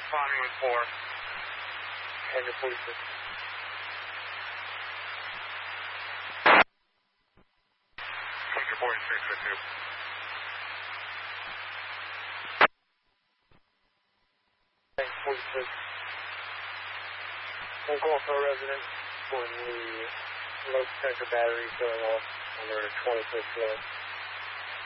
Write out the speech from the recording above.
responding with 4. And your 46. Your 46 with 2. Thanks, 46. I'm going for a resident for the low potential battery going off under 26 floor.